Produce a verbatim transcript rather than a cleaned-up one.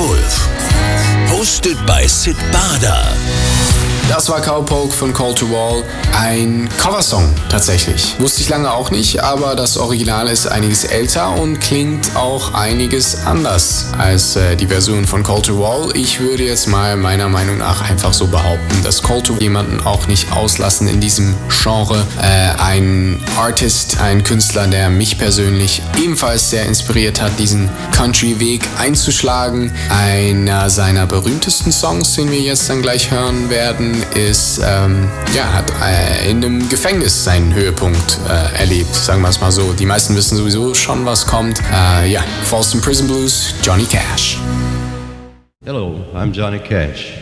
Wolf. Hosted by Sid Bader. Das war Cowpoke von Call to Wall, ein Coversong tatsächlich. Wusste ich lange auch nicht, aber das Original ist einiges älter und klingt auch einiges anders als äh, die Version von Call to Wall. Ich würde jetzt mal meiner Meinung nach einfach so behaupten, dass Call to Wall jemanden auch nicht auslassen in diesem Genre. Äh, ein Artist, ein Künstler, der mich persönlich ebenfalls sehr inspiriert hat, diesen Country-Weg einzuschlagen. Einer seiner berühmtesten Songs, den wir jetzt dann gleich hören werden, ist, ähm, ja, hat äh, in einem Gefängnis seinen Höhepunkt äh, erlebt, sagen wir es mal so. Die meisten wissen sowieso schon, was kommt. Äh, ja, Folsom Prison Blues, Johnny Cash. Hello, I'm Johnny Cash.